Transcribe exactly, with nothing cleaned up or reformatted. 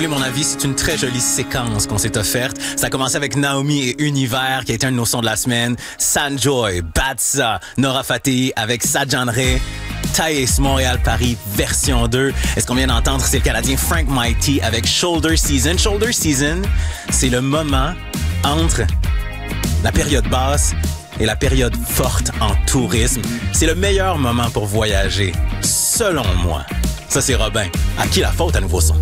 voulez mon avis, c'est une très jolie séquence qu'on s'est offerte. Ça a commencé avec Naomi et Univers, qui a été un de nos sons de la semaine. Sanjoy, Batsa, Nora Fateh avec Sajanre. Thaïs Montréal-Paris version deux. Et ce qu'on vient d'entendre, c'est le Canadien Frank Mighty avec Shoulder Season. Shoulder Season, c'est le moment entre la période basse et la période forte en tourisme. C'est le meilleur moment pour voyager, selon moi. Ça, c'est Robin. À qui la faute à nouveau son?